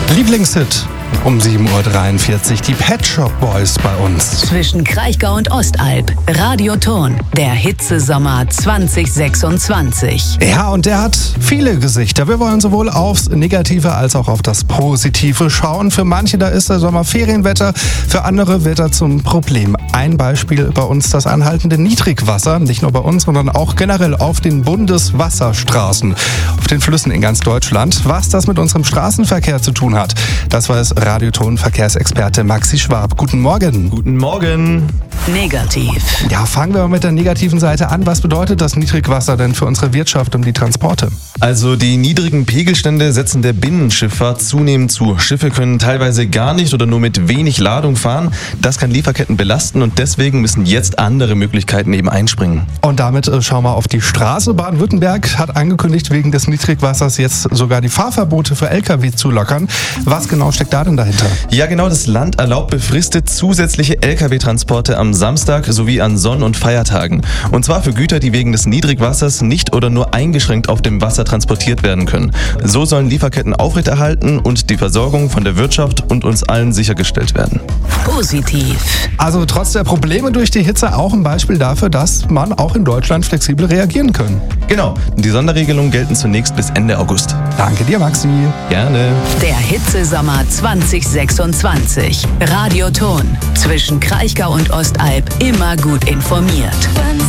Lieblingshit um 7.43 Uhr, die Pet Shop Boys bei uns. Zwischen Kraichgau und Ostalb, Radioton, der Hitzesommer 2026. Ja, und der hat viele Gesichter. Wir wollen sowohl aufs Negative als auch auf das Positive schauen. Für manche, da ist der Sommer Ferienwetter, für andere wird er zum Problem. Ein Beispiel bei uns das anhaltende Niedrigwasser, nicht nur bei uns, sondern auch generell auf den Bundeswasserstraßen, auf den Flüssen in ganz Deutschland. Was das mit unserem Straßenverkehr zu tun hat, das weiß Radioton-Verkehrsexperte Maxi Schwab. Guten Morgen. Guten Morgen. Negativ. Ja, fangen wir mal mit der negativen Seite an. Was bedeutet das Niedrigwasser denn für unsere Wirtschaft und die Transporte? Also die niedrigen Pegelstände setzen der Binnenschifffahrt zunehmend zu. Schiffe können teilweise gar nicht oder nur mit wenig Ladung fahren. Das kann Lieferketten belasten und deswegen müssen jetzt andere Möglichkeiten eben einspringen. Und damit schauen wir auf die Straße. Baden-Württemberg hat angekündigt, wegen des Niedrigwassers jetzt sogar die Fahrverbote für Lkw zu lockern. Was genau steckt da denn dahinter? Ja genau, das Land erlaubt befristet zusätzliche Lkw-Transporte am Samstag sowie an Sonn- und Feiertagen. Und zwar für Güter, die wegen des Niedrigwassers nicht oder nur eingeschränkt auf dem Wasser transportiert werden können. So sollen Lieferketten aufrechterhalten und die Versorgung von der Wirtschaft und uns allen sichergestellt werden. Positiv. Also trotz der Probleme durch die Hitze auch ein Beispiel dafür, dass man auch in Deutschland flexibel reagieren kann. Genau, die Sonderregelungen gelten zunächst bis Ende August. Danke dir, Maxi. Gerne. Der Hitzesommer 2026. Radioton. Zwischen Kraichgau und Ostalb immer gut informiert.